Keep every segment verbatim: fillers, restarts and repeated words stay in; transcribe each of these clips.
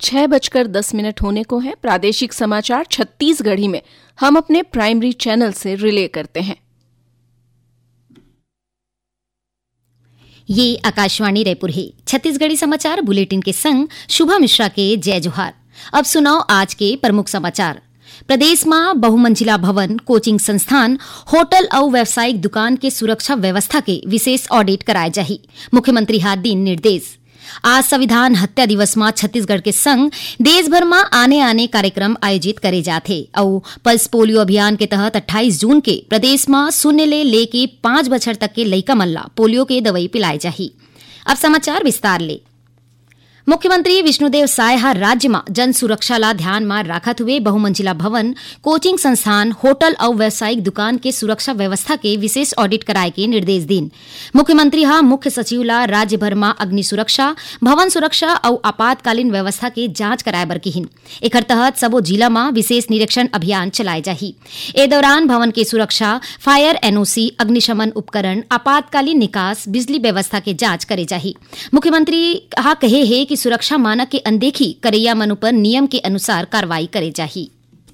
छह बजकर दस मिनट होने को है। प्रादेशिक समाचार छत्तीसगढ़ी में हम अपने प्राइमरी चैनल से रिले करते हैं। ये आकाशवाणी रायपुर है। छत्तीसगढ़ी समाचार बुलेटिन के संग शुभा मिश्रा के जय जोहार। अब सुनाओ आज के प्रमुख समाचार। प्रदेश में बहुमंजिला भवन, कोचिंग संस्थान, होटल और व्यावसायिक दुकान के सुरक्षा व्यवस्था के विशेष ऑडिट कराए जाही। मुख्यमंत्री हा दिन निर्देश। आज संविधान हत्या दिवस में छत्तीसगढ़ के संग देश भर में आने आने कार्यक्रम आयोजित करे जाते और पल्स पोलियो अभियान के तहत अट्ठाईस जून के प्रदेश में शून्य ले लेके पांच बछर तक के लइका मन ला पोलियो के दवाई पिलाई जाही। अब समाचार विस्तार ले। मुख्यमंत्री विष्णुदेव साय हा राज्य में जन सुरक्षा ला ध्यान में राखत हुए बहुमंजिला भवन, कोचिंग संस्थान, होटल और व्यावसायिक दुकान के सुरक्षा व्यवस्था के विशेष ऑडिट कराए के निर्देश दिन। मुख्यमंत्री हा मुख्य सचिव ला राज्य भर में अग्नि सुरक्षा, भवन सुरक्षा और आपातकालीन व्यवस्था के जांच कराए बर किहिन। एकर तहत सबो जिला में विशेष निरीक्षण अभियान चलाए जाही। ए दौरान भवन के सुरक्षा, फायर एनओसी, अग्निशमन उपकरण, आपातकालीन निकास, बिजली व्यवस्था के जांच करे जाही। मुख्यमंत्री हा कहे है कि सुरक्षा मानक के अनदेखी करैया मन पर नियम के अनुसार कार्रवाई करे जाही।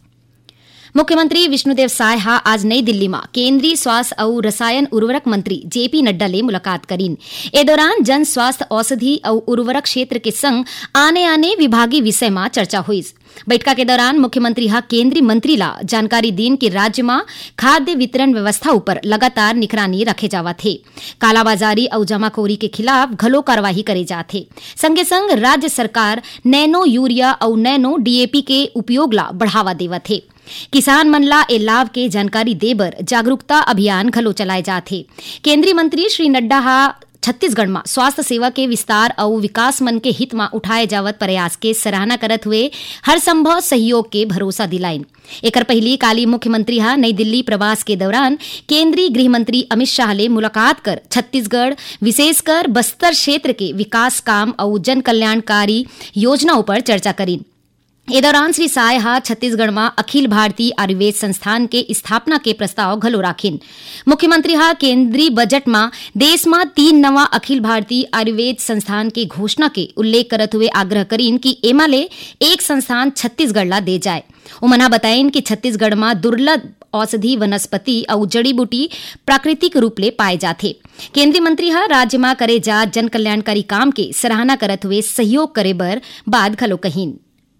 मुख्यमंत्री विष्णुदेव साय हा आज नई दिल्ली में केंद्रीय स्वास्थ्य और रसायन उर्वरक मंत्री जेपी नड्डा ले मुलाकात करीन। ए दौरान जन स्वास्थ्य, औषधि और उर्वरक क्षेत्र के संग आने आने विभागीय विषय में चर्चा हुई। बैठका के दौरान मुख्यमंत्री हा केंद्रीय मंत्री ला जानकारी दीन कि राज्य में खाद्य वितरण व्यवस्था ऊपर लगातार निगरानी रखे जावत है। कालाबाजारी और जमाखोरी के खिलाफ घलो कार्यवाही करे जाथे। संगे संग राज्य सरकार नैनो यूरिया और नैनो डीएपी के उपयोग ला बढ़ावा देवत है। किसान मन ला ए लाभ के जानकारी देबर जागरूकता अभियान घलो चलाए जाथे। केंद्रीय मंत्री श्री नड्डा हा छत्तीसगढ़ में स्वास्थ्य सेवा के विस्तार और विकास मन के हित में उठाए जावत प्रयास के सराहना करत हुए हर संभव सहयोग के भरोसा दिलाइन। एकर पहली काली मुख्यमंत्री हा नई दिल्ली प्रवास के दौरान केंद्रीय गृह मंत्री अमित शाह ले मुलाकात कर छत्तीसगढ़, विशेषकर बस्तर क्षेत्र के विकास काम और जन कल्याणकारी योजनाओं पर चर्चा करीन। ए दौरान श्री साय हा छत्तीसगढ़ में अखिल भारतीय आयुर्वेद संस्थान के स्थापना के प्रस्ताव घलो राखिन। मुख्यमंत्री हा केंद्रीय बजट में देश में तीन नवा अखिल भारतीय आयुर्वेद संस्थान के घोषणा के उल्लेख करत हुए आग्रह करीन कि एमा ले एक संस्थान छत्तीसगढ़ ला दे जाए। उमना बताइन कि छत्तीसगढ़ में दुर्लभ औषधि, वनस्पति और जड़ी बूटी प्राकृतिक रूप ले पाए जाथे। केंद्रीय मंत्री हा राज्य में करे जा जन कल्याणकारी काम के सराहना करत हुए सहयोग करे बर बात घलो कहीन।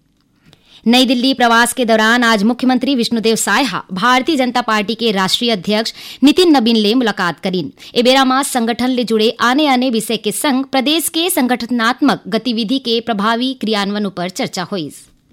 नई दिल्ली प्रवास के दौरान आज मुख्यमंत्री विष्णुदेव साय हा भारतीय जनता पार्टी के राष्ट्रीय अध्यक्ष नितिन नबीन ले मुलाकात करीन। ए बेरा में संगठन ले जुड़े आने आने विषय के संग प्रदेश के संगठनात्मक गतिविधि के प्रभावी क्रियान्वयन पर चर्चा हुई।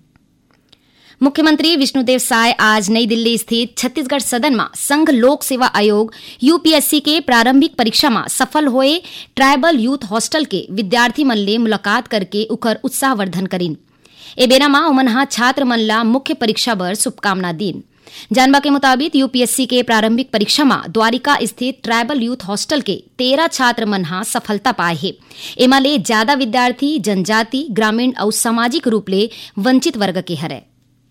मुख्यमंत्री विष्णुदेव साय आज नई दिल्ली स्थित छत्तीसगढ़ सदन में संघ लोक सेवा आयोग यूपीएससी के प्रारंभिक परीक्षा में सफल हुए ट्राइबल यूथ हॉस्टल के विद्यार्थी मन ले मुलाकात करके उकर उत्साहवर्धन करीन। ए बेरा मा उमनहा छात्र मन ला मुख्य परीक्षा बर शुभकामना दीन। जानबा के मुताबिक यूपीएससी के प्रारंभिक परीक्षा में द्वारिका स्थित ट्राइबल यूथ हॉस्टल के तेरह छात्र मन हा सफलता पाए है। एमा ले ज्यादा विद्यार्थी जनजाति, ग्रामीण और सामाजिक रूप ले वंचित वर्ग के हरे।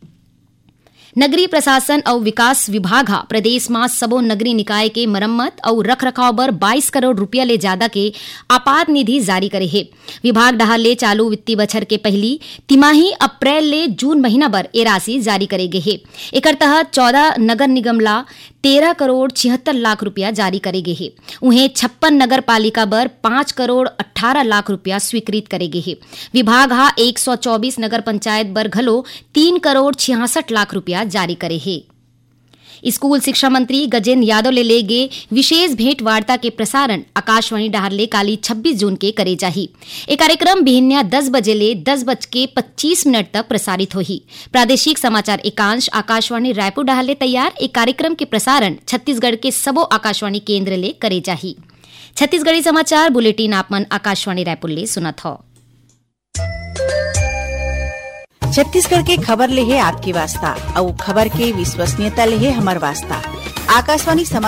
नगरीय प्रशासन और विकास विभाग हा प्रदेश में सबो नगरीय निकाय के मरम्मत और रख रखाव बर बाईस करोड़ रुपया ले ज्यादा के आपात निधि जारी करे है। विभाग डहार ले चालू वित्तीय बछर के पहली तिमाही अप्रैल ले जून महीना बर ए राशि जारी करे गे है। एकर तहत चौदह नगर निगम ला तेरह करोड़ छिहत्तर लाख रुपया जारी करे गे है। उन्हें छप्पन नगर पालिका बर पांच करोड़ अठारह लाख रुपया स्वीकृत करे गे है। विभाग हा एक सौ चौबीस नगर पंचायत बर घलो तीन करोड़ छियासठ लाख रुपया जारी करे है। स्कूल शिक्षा मंत्री गजेंद्र यादव ले ले गे विशेष भेंट वार्ता के प्रसारण आकाशवाणी डहारले काली छब्बीस जून के करे जाही। ए कार्यक्रम बिहन्या दस बजे ले दस बज के पच्चीस मिनट तक प्रसारित होही। प्रादेशिक समाचार एकांश आकाशवाणी रायपुर डहारले तैयार एक कार्यक्रम के प्रसारण छत्तीसगढ़ के सबो आकाशवाणी केंद्र ले करे जाही। छत्तीसगढ़ी समाचार बुलेटिन आपमन आकाशवाणी रायपुर ले सुनत हो। छत्तीसगढ़ के खबर ले है आपकी वास्ता और खबर के विश्वसनीयता ले है हमार वास्ता। आकाशवाणी समाचार